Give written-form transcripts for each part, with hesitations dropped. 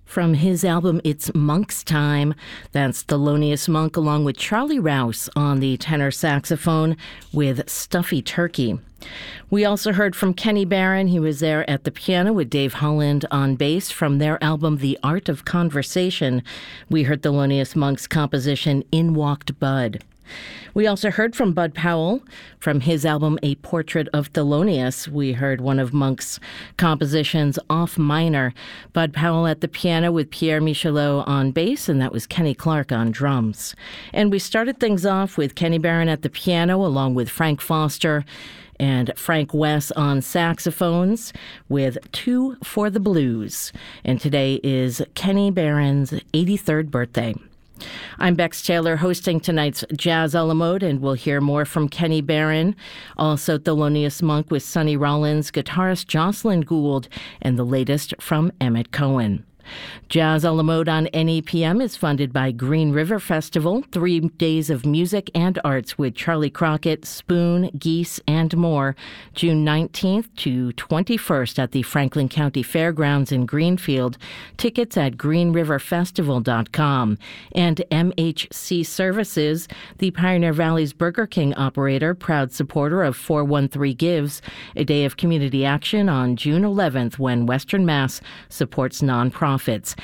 From his album It's Monk's Time, that's Thelonious Monk along with Charlie Rouse on the tenor saxophone with Stuffy Turkey. We also heard from Kenny Barron. He was there at the piano with Dave Holland on bass from their album The Art of Conversation. We heard Thelonious Monk's composition In Walked Bud. We also heard from Bud Powell from his album A Portrait of Thelonious. We heard one of Monk's compositions, Off Minor. Bud Powell at the piano with Pierre Michelot on bass, and that was Kenny Clark on drums. And we started things off with Kenny Barron at the piano along with Frank Foster and Frank Wess on saxophones with Two for the Blues. And today is Kenny Barron's 83rd birthday. I'm Bex Taylor hosting tonight's Jazz a la Mode, and we'll hear more from Kenny Barron, also Thelonious Monk with Sonny Rollins, guitarist Jocelyn Gould, and the latest from Emmett Cohen. Jazz a la Mode on NEPM is funded by Green River Festival, 3 days of music and arts with Charlie Crockett, Spoon, Geese, and more, June 19th to 21st at the Franklin County Fairgrounds in Greenfield. Tickets at greenriverfestival.com. And MHC Services, the Pioneer Valley's Burger King operator, proud supporter of 413 Gives, a day of community action on June 11th when Western Mass supports nonprofits.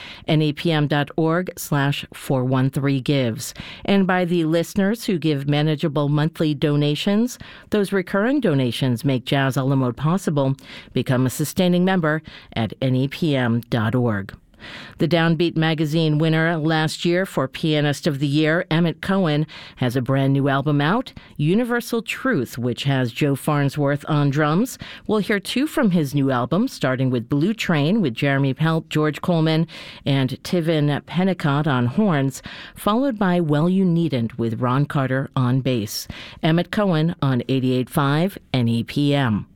NEPM.org/413gives. And by the listeners who give manageable monthly donations, those recurring donations make Jazz a la Mode possible. Become a sustaining member at NEPM.org. The Downbeat magazine winner last year for Pianist of the Year, Emmett Cohen, has a brand new album out, Universal Truth, which has Joe Farnsworth on drums. We'll hear 2 from his new album, starting with Blue Train with Jeremy Pelt, George Coleman, and Tivin Pennicott on horns, followed by Well You Needn't with Ron Carter on bass. Emmett Cohen on 88.5 NEPM.